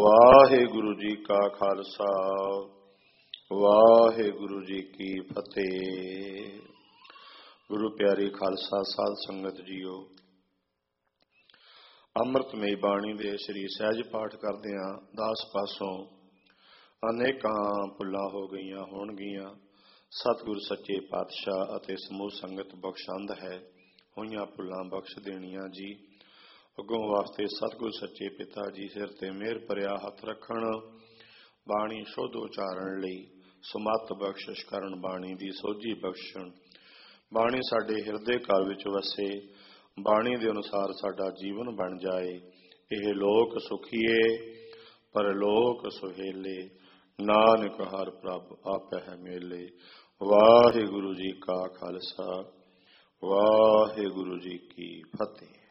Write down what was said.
ਵਾਹਿਗੁਰੂ ਜੀ ਕਾ ਖਾਲਸਾ ਵਾਹਿਗੁਰੂ ਜੀ ਕੀ ਫਤਿਹ। ਗੁਰੂ ਪਿਆਰੀ ਖਾਲਸਾ ਸਾਧ ਸੰਗਤ ਜੀਓ, ਅੰਮ੍ਰਿਤਮਈ ਬਾਣੀ ਦੇ ਸ੍ਰੀ ਸਹਿਜ ਪਾਠ ਕਰਦਿਆਂ ਦਾਸ ਪਾਸੋਂ ਅਨੇਕਾਂ ਭੁੱਲਾਂ ਹੋ ਗਈਆਂ ਹੋਣਗੀਆਂ। ਸਤਿਗੁਰ ਸੱਚੇ ਪਾਤਸ਼ਾਹ ਅਤੇ ਸਮੂਹ ਸੰਗਤ ਬਖਸ਼ੰਦ ਹੈ, ਹੋਈਆਂ ਭੁੱਲਾਂ ਬਖਸ਼ ਦੇਣੀਆਂ ਜੀ। ਅੱਗੋਂ ਵਾਸਤੇ ਸਤਿਗੁਰ ਸੱਚੇ ਪਿਤਾ ਜੀ ਸਿਰ ਤੇ ਮਿਹਰ ਭਰਿਆ ਹੱਥ ਰੱਖਣ, ਬਾਣੀ ਸ਼ੁੱਧ ਉਚਾਰਨ ਲਈ ਸਮੱਤ ਬਖਸ਼ਿਸ਼ ਕਰਨ, ਬਾਣੀ ਦੀ ਸੋਝੀ ਬਖਸ਼ਣ, ਬਾਣੀ ਸਾਡੇ ਹਿਰਦੇ ਘਰ ਵਿੱਚ ਵਸੇ, ਬਾਣੀ ਦੇ ਅਨੁਸਾਰ ਸਾਡਾ ਜੀਵਨ ਬਣ ਜਾਏ। ਇਹ ਲੋਕ ਸੁਖੀਏ ਪਰਲੋਕ ਸੁਹੇਲੇ, ਨਾਨਕ ਹਰ ਪ੍ਰਭ ਆਪੈ ਹੈ ਮੇਲੇ। ਵਾਹਿਗੁਰੂ ਜੀ ਕਾ ਖਾਲਸਾ ਵਾਹਿਗੁਰੂ ਜੀ ਕੀ ਫਤਿਹ।